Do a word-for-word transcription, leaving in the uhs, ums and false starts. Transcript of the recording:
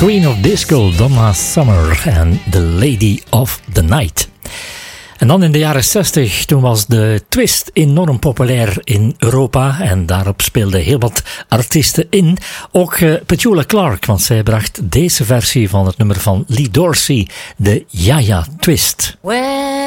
Queen of Disco, Donna Summer en The Lady of the Night. En dan in de jaren zestig, toen was de twist enorm populair in Europa en daarop speelden heel wat artiesten in. Ook uh, Petula Clark, want zij bracht deze versie van het nummer van Lee Dorsey, de Ja Ja Twist. Well.